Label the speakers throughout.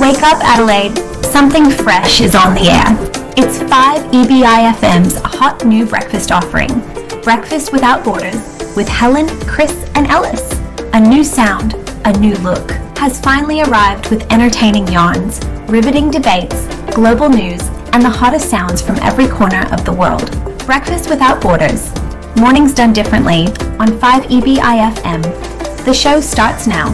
Speaker 1: Wake up, Adelaide. Something fresh is on the air. It's 5EBI-FM's hot new breakfast offering. Breakfast Without Borders with Helen, Chris and Ellis. A new sound, a new look has finally arrived with entertaining yarns, riveting debates, global news and the hottest sounds from every corner of the world. Breakfast Without Borders. Mornings done differently on 5EBI-FM. The show starts now.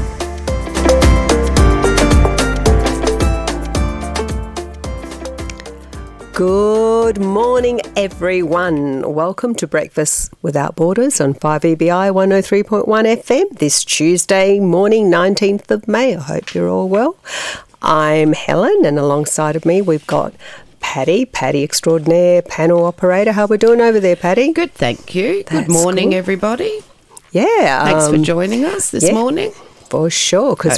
Speaker 2: Good morning, everyone. Welcome to Breakfast Without Borders on 5EBI 103.1 FM this Tuesday morning, 19th of May. I hope you're all well. I'm Helen, and alongside of me we've got Patty extraordinaire, panel operator. How are we doing over there, Patty?
Speaker 3: Good, thank you. Good morning, everybody.
Speaker 2: Yeah.
Speaker 3: Thanks for joining us this morning.
Speaker 2: For sure, because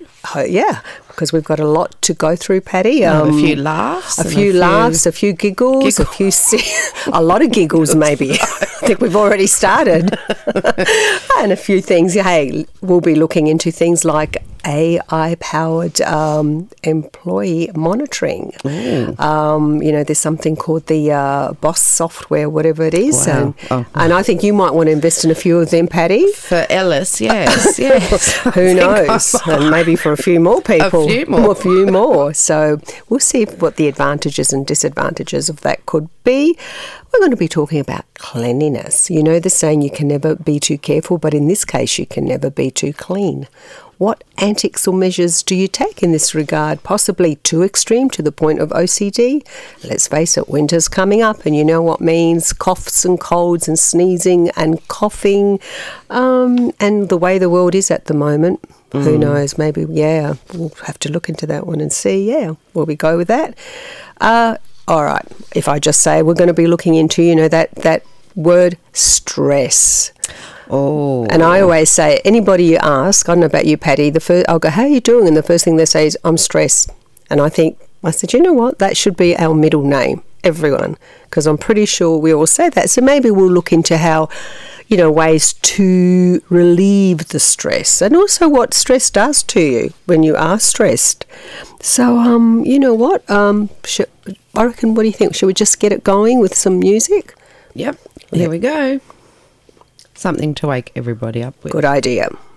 Speaker 2: we've got a lot to go through, Patty.
Speaker 3: A few laughs.
Speaker 2: A few giggles. A lot of giggles maybe. I think we've already started. And a few things. Hey, we'll be looking into things like AI-powered employee monitoring. There's something called the Boss software, whatever it is.
Speaker 3: Wow.
Speaker 2: And I think you might want to invest in a few of them, Patty.
Speaker 3: For Ellis, yes.
Speaker 2: Who knows? And maybe for a few more people. A few more. So we'll see what the advantages and disadvantages of that could be. We're going to be talking about cleanliness. You know the saying, you can never be too careful, but in this case, you can never be too clean. What antics or measures do you take in this regard? Possibly too extreme to the point of OCD? Let's face it, winter's coming up and you know what means coughs and colds and sneezing and coughing. And the way the world is at the moment, who knows, maybe, we'll have to look into that one and see, will we go with that? All right, if I just say we're going to be looking into, that word stress.
Speaker 3: Oh.
Speaker 2: And I always say, anybody you ask, I don't know about you, Patty, I'll go, how are you doing? And the first thing they say is, I'm stressed. And I said, you know what? That should be our middle name, everyone, because I'm pretty sure we all say that. So maybe we'll look into how, ways to relieve the stress and also what stress does to you when you are stressed. So, you know what? I reckon, what do you think? Should we just get it going with some music?
Speaker 3: Yep. Here we go. Something to wake everybody up with.
Speaker 2: Good idea.